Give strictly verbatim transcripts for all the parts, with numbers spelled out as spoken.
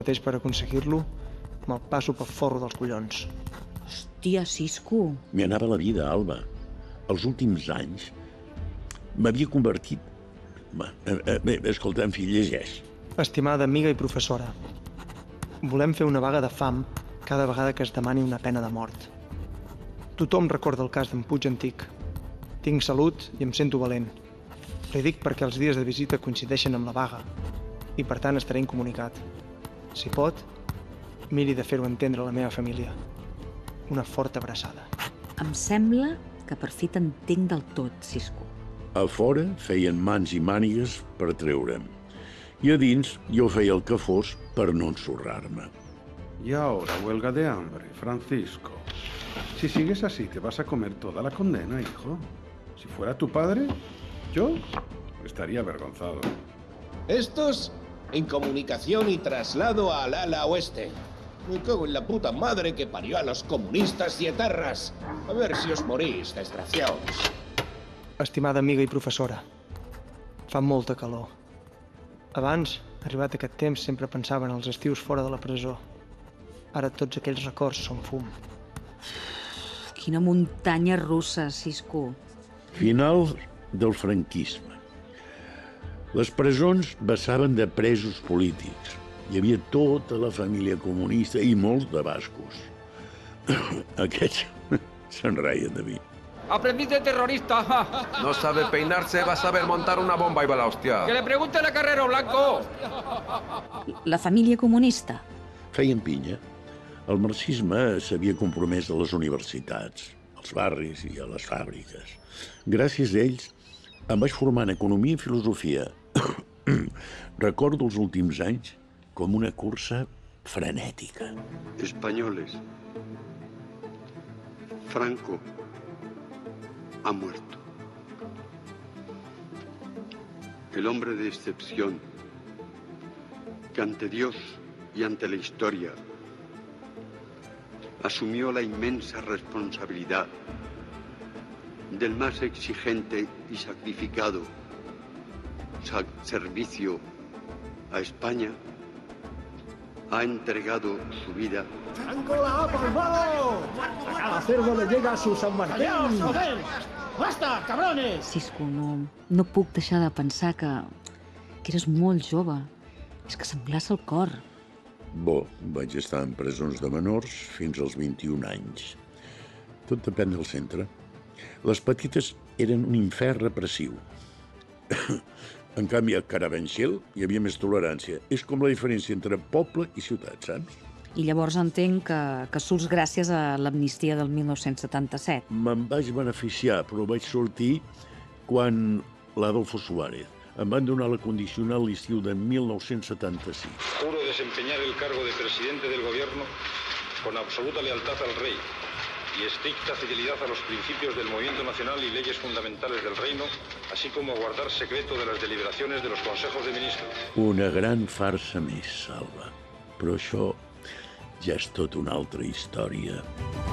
mateix per aconseguir-lo, me'l passo pel forro dels collons. Hòstia, Cisco. M'hi anava la vida, Alba. Els últims anys m'havia convertit... Bé, escolta, en fi, llegeix. Estimada amiga i professora, volem fer una vaga de fam cada vegada que es demani una pena de mort. Tothom recorda el cas d'en Puig Antic. Tinc salut i em sento valent. Li dic perquè els dies de visita coincideixen amb la vaga i per tant estaré incomunicat. Si pot, miri de fer-ho entendre a la meva família. Una forta abraçada. Em sembla que per fi t'entenc del tot, Cisco. A fora feien mans i mànigues per treure'm. I a dins jo feia el que fos per no ensorrar-me. Y ahora huelga de hambre, Francisco. Si sigues así, te vas a comer toda la condena, hijo. Si fuera tu padre, yo estaría avergonzado. Estos en comunicación y traslado al ala oeste. Me cago en la puta madre que parió a los comunistas y etarras. A ver si os morís, desgraciados. Estimada amiga i professora, fa molta calor. Abans, arribat aquest temps, sempre pensava en els estius fora de la presó. Ara tots aquells records són fum. Quina muntanya russa, Cisco. Final del franquisme. Les presons vessaven de presos polítics. Hi havia tota la família comunista i molts de bascos. Aquests se'n reien de mi. ¡Aprendiz de terrorista! No sabe peinarse, va a saber montar una bomba y va la hostia. ¡Que le pregunte a la Carrero Blanco! La família comunista. Feien pinya. El marxisme s'havia compromès a les universitats, als barris i a les fàbriques. Gràcies a ells em vaig formar en economia i filosofia. Recordo els últims anys com una cursa frenètica. Españoles, Franco ha muerto. El hombre de excepción que ante Dios y ante la historia asumió la inmensa responsabilidad del más exigente y sacrificado servicio a España, ha entregado su vida. ¡Franco la ha palmado! ¡A cada cerdo le llega su San Martín! ¡Callaos, joder! ¡Basta, cabrones! Cisco, no, no puc deixar de pensar que, que eres molt jove. És que se'm glaça el cor. Bo, vaig estar en presons de menors fins als vint-i-un anys. Tot depèn del centre. Les petites eren un infern repressiu. En canvi, a Carabanchel hi havia més tolerància. És com la diferència entre poble i ciutat, saps? I llavors entenc que, que surts gràcies a l'amnistia del mil nou-cents setanta-set. Me'n vaig beneficiar, però vaig sortir quan l'Adolfo Suárez em van donar la condicional l'estiu de mil nou-cents setanta-sis. Juro desempeñar el cargo de presidente del gobierno con absoluta lealtad al rey y estricta fidelidad a los principios del movimiento nacional y leyes fundamentales del reino, así como guardar secreto de las deliberaciones de los consejos de ministros. Una gran farsa més, Salva. Però això ja és tot una altra història.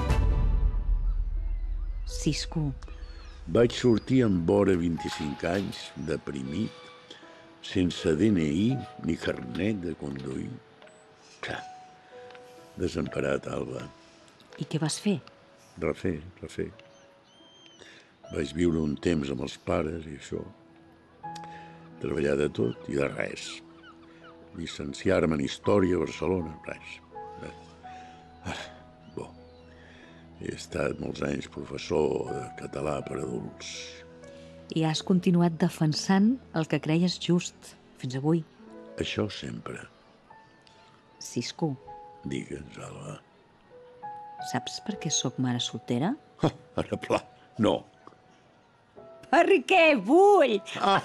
Cisco. Vaig sortir amb vora vint-i-cinc anys, deprimit, sense D N I ni carnet de conduir. Clar, desemparat, Alba. I què vas fer? Refer, refer. Vaig viure un temps amb els pares i això. Treballar de tot i de res. Llicenciar-me en Història a Barcelona, res. Ah, bo. He estat molts anys professor de català per adults. I has continuat defensant el que creies just fins avui. Això sempre. Cisco. Digues, Alba. Saps per què sóc mare soltera? Ah, ara, pla, no. Perquè vull! Ah.